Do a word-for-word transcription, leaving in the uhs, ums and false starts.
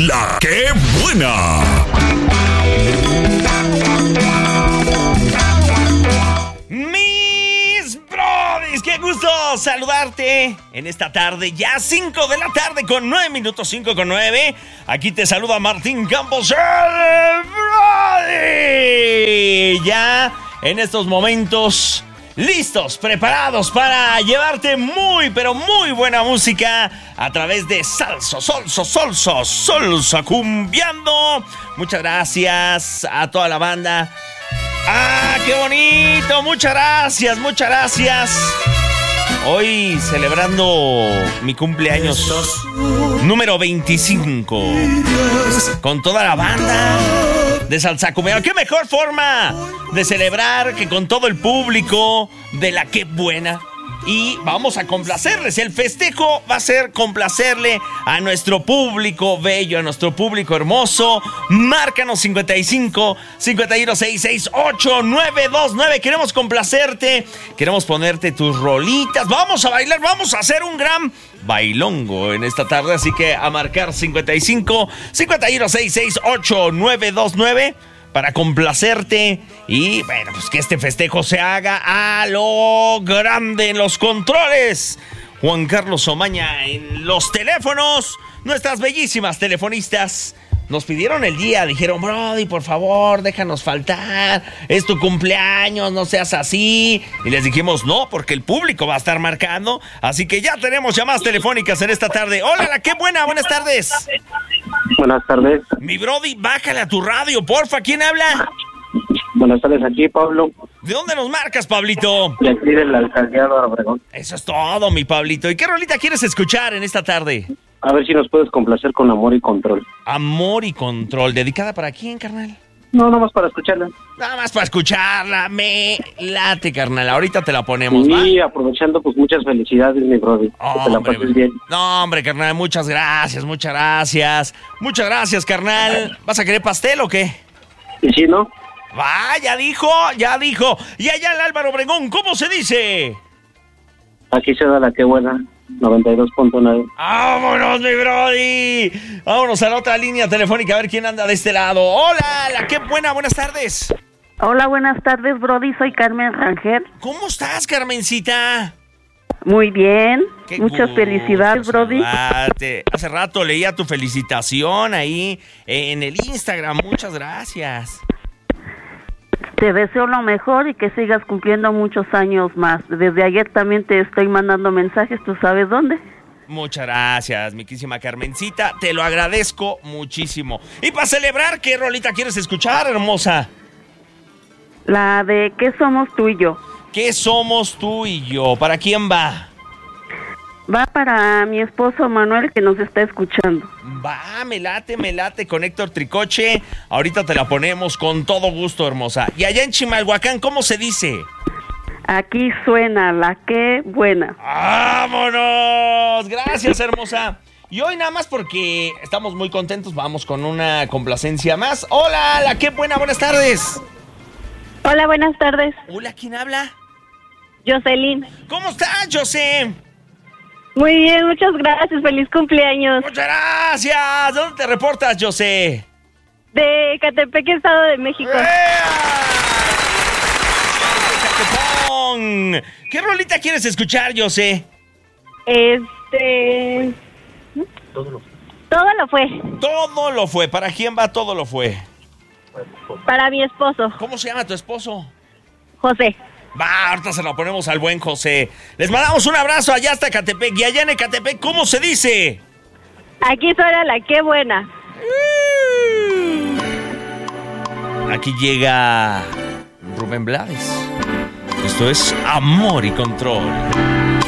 La que buena. Mis brodis, qué gusto saludarte en esta tarde, ya cinco de la tarde con nueve minutos, cinco con nueve. Aquí te saluda Martín Campos, el Brody. Ya en estos momentos, listos, preparados para llevarte muy, pero muy buena música a través de Salso, Solso, Solso, Solso Cumbiando. Muchas gracias a toda la banda. ¡Ah, qué bonito! Muchas gracias, muchas gracias. Hoy celebrando mi cumpleaños número veinticinco con toda la banda de Salsa Cumbiando. ¡Qué mejor forma de celebrar que con todo el público de La Que Buena! Y vamos a complacerles. El festejo va a ser complacerle a nuestro público bello, a nuestro público hermoso. Márcanos cincuenta y cinco, cincuenta y uno, sesenta y seis, ocho, nueve dos nueve. Queremos complacerte, queremos ponerte tus rolitas. Vamos a bailar, vamos a hacer un gran bailongo en esta tarde. Así que a marcar cincuenta y cinco, cincuenta y uno, sesenta y seis, ocho, nueve dos nueve para complacerte y, bueno, pues que este festejo se haga a lo grande en los controles. Juan Carlos Omaña en los teléfonos. Nuestras bellísimas telefonistas nos pidieron el día, dijeron: Brody, por favor, déjanos faltar, es tu cumpleaños, no seas así. Y les dijimos no, porque el público va a estar marcando. Así que ya tenemos llamadas telefónicas en esta tarde. Hola, La Que Buena, buenas tardes. Buenas tardes. Mi Brody, bájale a tu radio, porfa. ¿Quién habla? Buenas tardes, aquí Pablo. ¿De dónde nos marcas, Pablito? De aquí de la alcaldía de Obregón. Eso es todo, mi Pablito. ¿Y qué rolita quieres escuchar en esta tarde? A ver si nos puedes complacer con Amor y Control. Amor y Control. ¿Dedicada para quién, carnal? No, nada más para escucharla. Nada más para escucharla. Me late, carnal. Ahorita te la ponemos, ¿va? Y aprovechando, pues muchas felicidades, mi brody. Oh, que te la hombre, pases bien. No, hombre, carnal, muchas gracias, muchas gracias. Muchas gracias, carnal. ¿Vas a querer pastel o qué? ¿Y si no? Va, ya dijo, ya dijo. Y allá el Álvaro Obregón, ¿cómo se dice? Aquí se da La Que Buena, noventa y dos punto nueve. ¡Vámonos, mi Brody! Vámonos a la otra línea telefónica a ver quién anda de este lado. ¡Hola, La Que Buena! Buenas tardes. Hola, buenas tardes, Brody. Soy Carmen Rangel. ¿Cómo estás, Carmencita? Muy bien. Qué Muchas gusto felicidades, Brody. saludarte. Hace rato leía tu felicitación ahí en el Instagram. Muchas gracias. Te deseo lo mejor y que sigas cumpliendo muchos años más. Desde ayer también te estoy mandando mensajes, ¿tú sabes dónde? Muchas gracias, mi querísima Carmencita. Te lo agradezco muchísimo. Y para celebrar, ¿qué rolita quieres escuchar, hermosa? La de ¿Qué somos tú y yo? ¿Qué somos tú y yo? ¿Para quién va? Va para mi esposo Manuel, que nos está escuchando. Va, me late, me late con Héctor Tricoche. Ahorita te la ponemos con todo gusto, hermosa. Y allá en Chimalhuacán, ¿cómo se dice? Aquí suena La Que Buena. ¡Vámonos! Gracias, hermosa. Y hoy nada más porque estamos muy contentos, vamos con una complacencia más. ¡Hola, La Que Buena! Buenas tardes. Hola, buenas tardes. Hola, ¿quién habla? Jocelyn. ¿Cómo estás, José? Muy bien, muchas gracias. Feliz cumpleaños. Muchas gracias. ¿Dónde te reportas, José? De Catepec, Estado de México. ¡Ea! ¿Qué rolita quieres escuchar, José? Este... Todo lo Todo lo fue. Todo lo fue. ¿Para quién va todo lo fue? Para mi esposo, ¿Cómo se llama tu esposo? José. Va, ahorita se lo ponemos al buen José. Les mandamos un abrazo allá hasta Catepec. Y allá en Ecatepec, ¿cómo se dice? Aquí suena La Que Buena. Aquí llega Rubén Blades. Esto es Amor y Control.